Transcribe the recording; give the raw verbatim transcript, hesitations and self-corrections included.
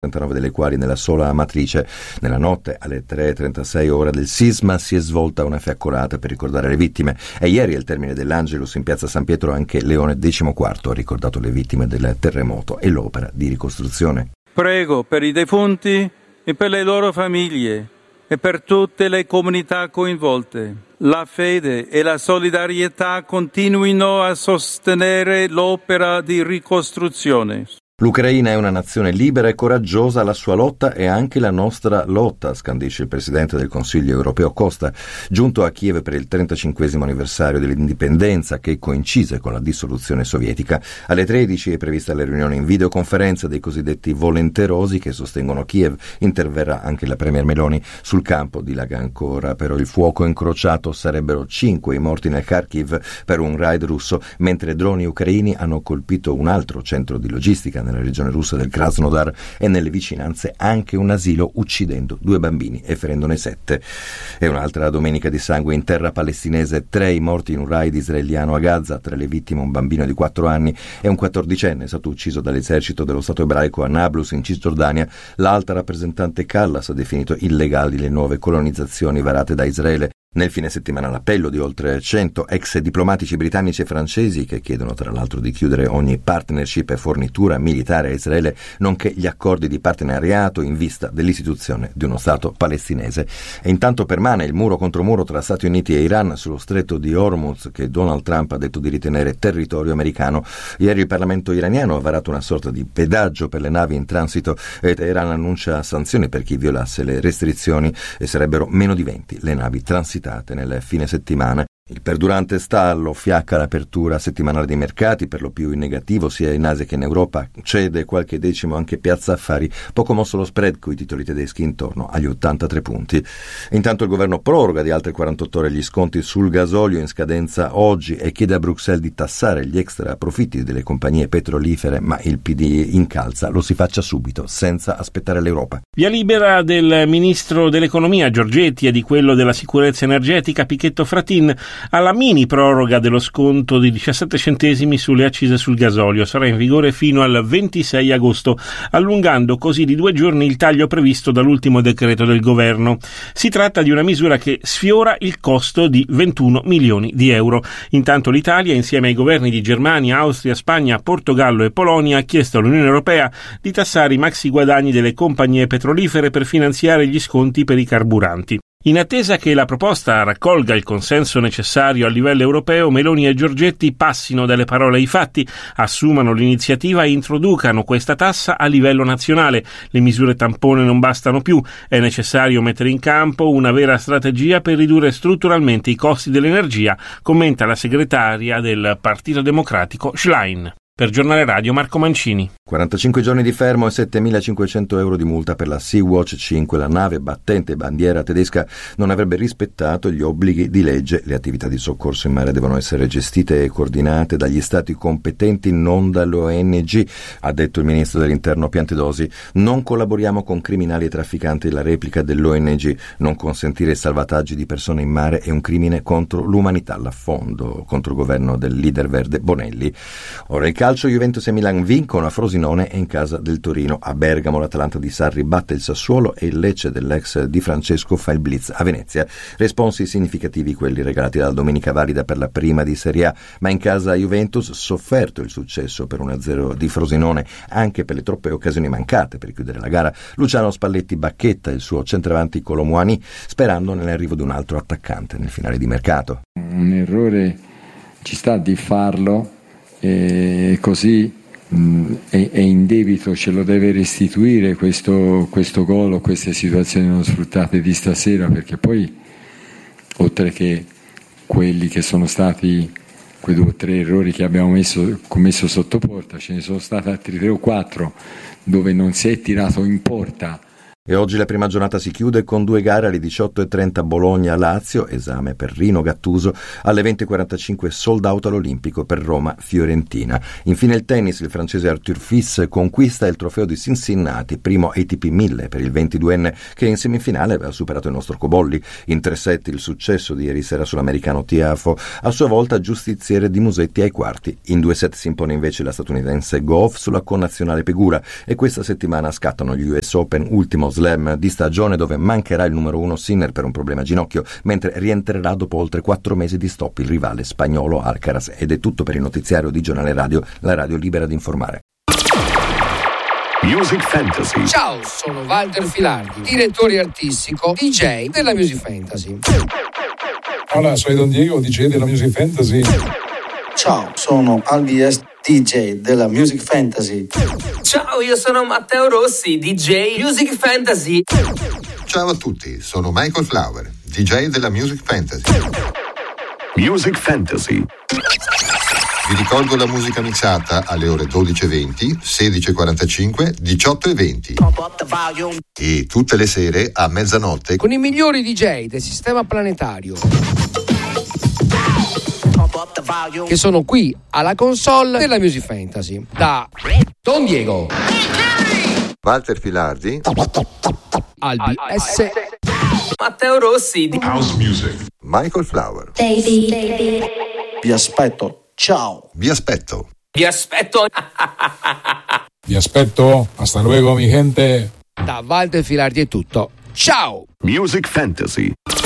trentanove delle quali nella sola Amatrice. Nella notte alle tre e trentasei ora del sisma si è svolta una fiaccolata per ricordare le vittime e ieri al termine dell'Angelus in piazza San Pietro anche Leone decimoquarto ha ricordato le vittime del terremoto e l'opera di ricostruzione. Prego per i defunti e per le loro famiglie e per tutte le comunità coinvolte. La fede e la solidarietà continuino a sostenere l'opera di ricostruzione. L'Ucraina è una nazione libera e coraggiosa, la sua lotta è anche la nostra lotta, scandisce il presidente del Consiglio europeo Costa, giunto a Kiev per il trentacinquesimo anniversario dell'indipendenza che coincise con la dissoluzione sovietica. Alle tredici è prevista la riunione in videoconferenza dei cosiddetti volenterosi che sostengono Kiev. Interverrà anche la premier Meloni. Sul campo dilaga ancora però il fuoco incrociato, sarebbero cinque i morti nel Kharkiv per un raid russo, mentre droni ucraini hanno colpito un altro centro di logistica nella regione russa del Krasnodar e nelle vicinanze anche un asilo, uccidendo due bambini e ferendone sette. E un'altra domenica di sangue in terra palestinese, tre i morti in un raid israeliano a Gaza, tra le vittime un bambino di quattro anni e un quattordicenne è stato ucciso dall'esercito dello Stato ebraico a Nablus in Cisgiordania. L'alta rappresentante Callas ha definito illegali le nuove colonizzazioni varate da Israele. Nel fine settimana l'appello di oltre cento ex diplomatici britannici e francesi che chiedono tra l'altro di chiudere ogni partnership e fornitura militare a Israele, nonché gli accordi di partenariato in vista dell'istituzione di uno Stato palestinese. E intanto permane il muro contro muro tra Stati Uniti e Iran sullo stretto di Hormuz che Donald Trump ha detto di ritenere territorio americano. Ieri il Parlamento iraniano ha varato una sorta di pedaggio per le navi in transito e Teheran annuncia sanzioni per chi violasse le restrizioni e sarebbero meno di venti le navi transitate nel fine settimana. Il perdurante stallo fiacca l'apertura settimanale dei mercati, per lo più in negativo sia in Asia che in Europa. Cede qualche decimo anche Piazza Affari, poco mosso lo spread coi titoli tedeschi intorno agli ottantatré punti. Intanto il governo proroga di altre quarantotto ore gli sconti sul gasolio in scadenza oggi e chiede a Bruxelles di tassare gli extra profitti delle compagnie petrolifere, ma il P D incalza, lo si faccia subito, senza aspettare l'Europa. Via libera del ministro dell'economia Giorgetti e di quello della sicurezza energetica Pichetto Fratin alla mini proroga dello sconto di diciassette centesimi sulle accise sul gasolio. Sarà in vigore fino al ventisei agosto, allungando così di due giorni il taglio previsto dall'ultimo decreto del governo. Si tratta di una misura che sfiora il costo di ventuno milioni di euro. Intanto l'Italia, insieme ai governi di Germania, Austria, Spagna, Portogallo e Polonia, ha chiesto all'Unione Europea di tassare i maxi guadagni delle compagnie petrolifere per finanziare gli sconti per i carburanti. In attesa che la proposta raccolga il consenso necessario a livello europeo, Meloni e Giorgetti passino dalle parole ai fatti, assumano l'iniziativa e introducano questa tassa a livello nazionale. Le misure tampone non bastano più, è necessario mettere in campo una vera strategia per ridurre strutturalmente i costi dell'energia, commenta la segretaria del Partito Democratico Schlein. Per Giornale Radio Marco Mancini. quarantacinque giorni di fermo e settemilacinquecento euro di multa per la Sea-Watch cinque. La nave battente bandiera tedesca non avrebbe rispettato gli obblighi di legge. Le attività di soccorso in mare devono essere gestite e coordinate dagli stati competenti, non dall'O N G, ha detto il ministro dell'Interno Piantedosi. Non collaboriamo con criminali e trafficanti, la replica dell'O N G. Non consentire salvataggi di persone in mare è un crimine contro l'umanità, l'affondo contro il governo del leader verde Bonelli. Ora il calcio, Juventus e Milan vincono a Frosinone e in casa del Torino. A Bergamo l'Atalanta di Sarri batte il Sassuolo e il Lecce dell'ex Di Francesco fa il blitz a Venezia. Responsi significativi quelli regalati dalla domenica valida per la prima di Serie A, ma in casa Juventus sofferto il successo per uno a zero di Frosinone anche per le troppe occasioni mancate per chiudere la gara. Luciano Spalletti bacchetta il suo centravanti Colomuani sperando nell'arrivo di un altro attaccante nel finale di mercato. Un errore ci sta di farlo e così mh, è, è in debito, ce lo deve restituire questo, questo gol o queste situazioni non sfruttate di stasera, perché poi oltre che quelli che sono stati quei due o tre errori che abbiamo messo, commesso sotto porta, ce ne sono stati altri tre o quattro dove non si è tirato in porta E oggi la prima giornata si chiude con due gare alle diciotto e trenta Bologna-Lazio, esame per Rino Gattuso, alle venti e quarantacinque sold out all'Olimpico per Roma-Fiorentina. Infine il tennis, il francese Arthur Fils conquista il trofeo di Cincinnati, primo A T P mille per il ventiduenne che in semifinale aveva superato il nostro Cobolli. In tre set il successo di ieri sera sull'americano Tiafoe, a sua volta giustiziere di Musetti ai quarti. In due set si impone invece la statunitense Gauff sulla connazionale Pegula e questa settimana scattano gli U S Open, ultimo slam di stagione dove mancherà il numero uno Sinner per un problema ginocchio, mentre rientrerà dopo oltre quattro mesi di stop il rivale spagnolo Alcaraz. Ed è tutto per il notiziario di Giornale Radio, la radio libera di informare. Music Fantasy. Ciao, sono Walter Filardi, direttore artistico D J della Music Fantasy. Hola, soy Don Diego, D J della Music Fantasy. Ciao, sono Albies, D J della Music Fantasy. Ciao, io sono Matteo Rossi, D J Music Fantasy. Ciao a tutti, sono Michael Flower, D J della Music Fantasy. Music Fantasy. Vi ricordo la musica mixata alle ore dodici e venti, sedici e quarantacinque, diciotto e venti. E tutte le sere a mezzanotte con i migliori D J del sistema planetario, che sono qui alla console della Music Fantasy. Da Don Diego, Walter Filardi, Albi S, Matteo Rossi, House Music, Michael Flower. Baby, baby. Vi aspetto, ciao. Vi aspetto. Vi aspetto. Vi aspetto, hasta luego mi gente. Da Walter Filardi è tutto. Ciao! Music Fantasy.